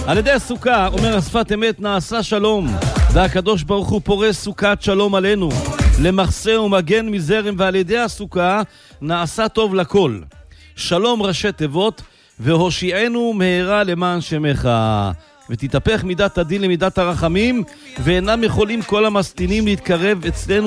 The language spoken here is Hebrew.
על ידי הסוכה, אומר השפת אמת, נעשה שלום, והקדוש ברוך הוא פורס סוכת שלום עלינו, למחסה ומגן מזרם, ועל ידי הסוכה נעשה טוב לכל. שלום ראשי תיבות, והושיענו מהרה למען שמך. ותתהפך מידת הדין למידת הרחמים, ואינם יכולים כל המסטינים להתקרב אצלנו